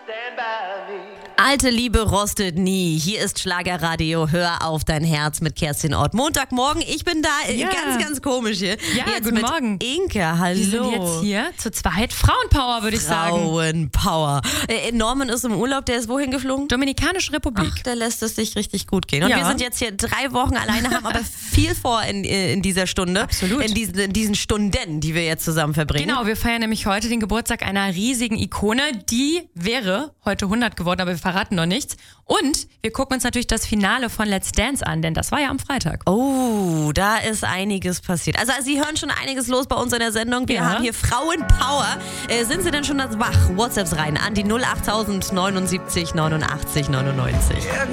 Alte Liebe rostet nie. Hier ist Schlagerradio. Hör auf dein Herz mit Kerstin Ott. Montagmorgen, ich bin da. Ganz, ganz komisch hier. Ja, jetzt guten mit Morgen. Inke, hallo. Wir sind jetzt hier zu zweit. Frauenpower, würde ich sagen. Frauenpower. Norman ist im Urlaub. Der ist wohin geflogen? Dominikanische Republik. Ach, der lässt es sich richtig gut gehen. Und Ja. wir sind jetzt hier 3 Wochen alleine, haben aber viel vor in dieser Stunde. Absolut. In diesen Stunden, die wir jetzt zusammen verbringen. Genau, wir feiern nämlich heute den Geburtstag einer riesigen Ikone. Die wäre heute 100 geworden, aber wir verraten noch nichts. Und wir gucken uns natürlich das Finale von Let's Dance an, denn das war ja am Freitag. Oh, da ist einiges passiert. Also Sie hören schon einiges los bei uns in der Sendung. Wir Ja. haben hier Frauenpower. Sind Sie denn schon wach? WhatsApps rein an die 08000 79 89 99.